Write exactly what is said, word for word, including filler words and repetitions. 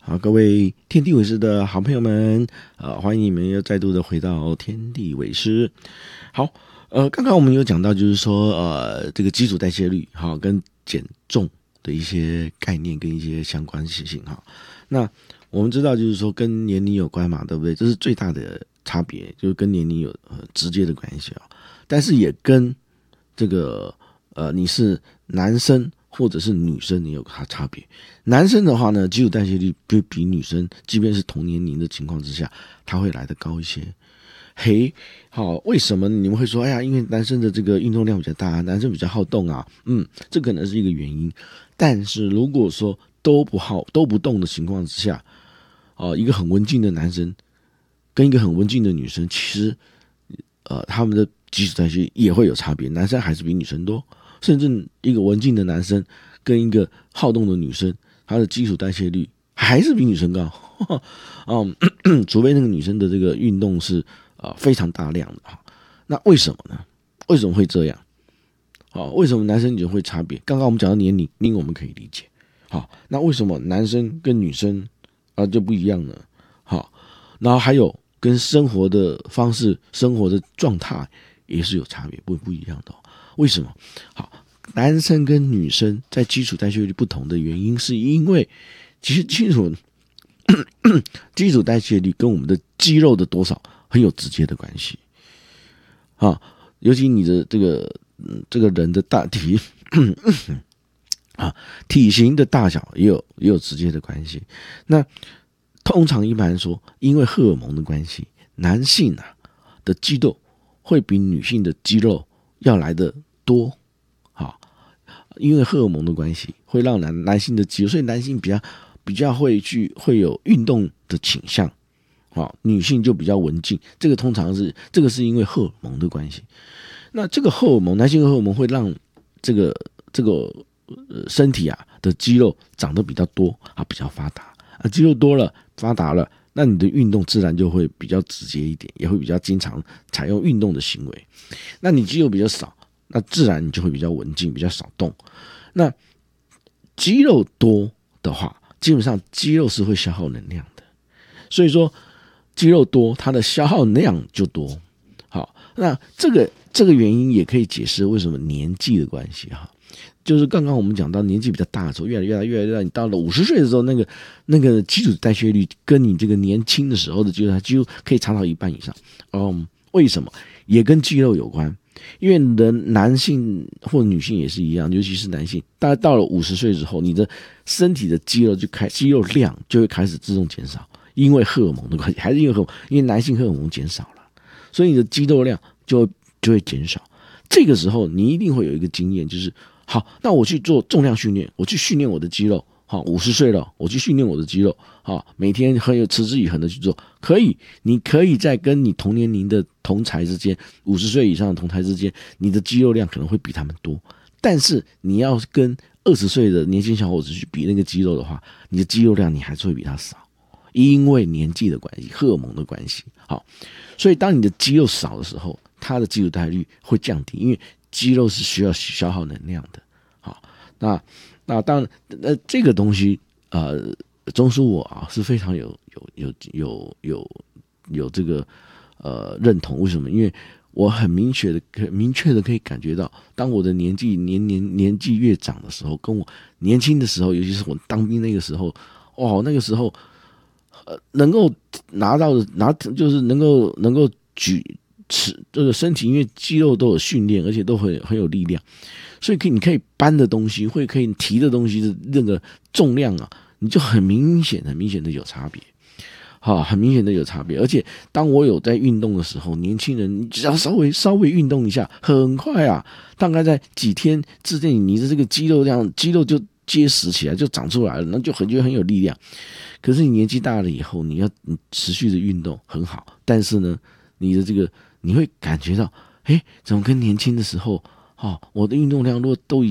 好，各位天地伟师的好朋友们，呃，欢迎你们又再度的回到天地伟师。好，呃，刚刚我们有讲到，就是说，呃，这个基础代谢率，哈，跟减重的一些概念跟一些相关性，哈。那我们知道，就是说跟年龄有关嘛，对不对？这是最大的差别，就是跟年龄有呃直接的关系啊。但是也跟这个呃，你是男生或者是女生，你有差差别。男生的话呢，基础代谢率就比女生，即便是同年龄的情况之下，他会来得高一些。嘿，好，为什么你们会说，哎呀，因为男生的这个运动量比较大，男生比较好动啊？嗯，这可能是一个原因。但是如果说都不好、都不动的情况之下，哦、呃，一个很文静的男生跟一个很文静的女生，其实呃，他们的基础代谢也会有差别，男生还是比女生多。甚至一个文静的男生跟一个好动的女生，他的基础代谢率还是比女生高。嗯，除非那个女生的这个运动是呃非常大量的。那为什么呢？为什么会这样？好，为什么男生女生会差别？刚刚我们讲到年龄，年龄我们可以理解。好，那为什么男生跟女生啊、呃、就不一样呢？好，然后还有跟生活的方式、生活的状态也是有差别，不不一样的、哦。为什么？好，男生跟女生在基础代谢率不同的原因，是因为其实基础基础代谢率跟我们的肌肉的多少很有直接的关系啊，尤其你的这个、嗯、这个人的大体啊体型的大小也有也有直接的关系。那通常一般来说，因为荷尔蒙的关系，男性啊的肌肉会比女性的肌肉要来的多，好，因为荷尔蒙的关系，会让男男性的肌肉，所以男性比较比较会去会有运动的倾向，好，女性就比较文静。这个通常是这个是因为荷尔蒙的关系。那这个荷尔蒙，男性荷尔蒙会让这个这个呃身体啊的肌肉长得比较多啊，比较发达啊，肌肉多了发达了。那你的运动自然就会比较直接一点，也会比较经常采用运动的行为。那你肌肉比较少，那自然你就会比较文静，比较少动。那肌肉多的话，基本上肌肉是会消耗能量的，所以说肌肉多，它的消耗量就多。好，那这个这个原因也可以解释为什么年纪的关系哈。就是刚刚我们讲到年纪比较大的时候，越来越大越来越大，你到了五十岁的时候，那个那个基础代谢率跟你这个年轻的时候的基础代谢率可以差到一半以上。嗯，为什么？也跟肌肉有关，因为人男性或女性也是一样，尤其是男性，大概到了五十岁之后，你的身体的肌肉就开肌肉量就会开始自动减少，因为荷尔蒙的关系，还是因为荷尔蒙，因为男性荷尔蒙减少了，所以你的肌肉量就会就会减少。这个时候你一定会有一个经验，就是好，那我去做重量训练，我去训练我的肌肉。好，五十岁了，我去训练我的肌肉。好，每天很有持之以恒的去做，可以。你可以在跟你同年龄的同才之间，五十岁以上的同才之间，你的肌肉量可能会比他们多。但是你要跟二十岁的年轻小伙子去比那个肌肉的话，你的肌肉量你还是会比他少，因为年纪的关系，荷尔蒙的关系。好，所以当你的肌肉少的时候，它的基础代谢率会降低，因为肌肉是需要消耗能量的。好，那那当然，那这个东西，呃，钟叔我啊是非常有有有有有有这个呃认同。为什么？因为我很明确的、很明确的可以感觉到，当我的年纪年年年纪越长的时候，跟我年轻的时候，尤其是我当兵那个时候，哦，那个时候，呃，能够拿到的拿就是能够能够举。持这个身体，因为肌肉都有训练，而且都很很有力量，所以可以你可以搬的东西，会可以提的东西的那个重量啊，你就很明显、很明显的有差别，好，很明显的有差别。而且当我有在运动的时候，年轻人你只要稍微稍微运动一下，很快啊，大概在几天之内，你的这个肌肉量肌肉就结实起来，就长出来了，那就很觉得很有力量。可是你年纪大了以后，你要你持续的运动很好，但是呢，你的这个你会感觉到，哎，怎么跟年轻的时候，哦，我的运动量如果都